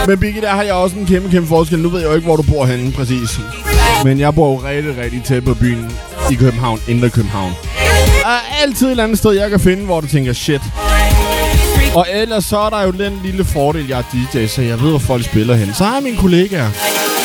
Men Biggie, der har jeg også en kæmpe forskel. Nu ved jeg jo ikke, hvor du bor henne præcis. Men jeg bor jo rigtig tæt på byen i København, Indre København. Der er altid et eller andet sted, jeg kan finde, hvor du tænker, shit. Og ellers så er der jo den lille fordel, jeg er DJ, så jeg ved, hvor folk spiller hen. Så har jeg mine kollegaer.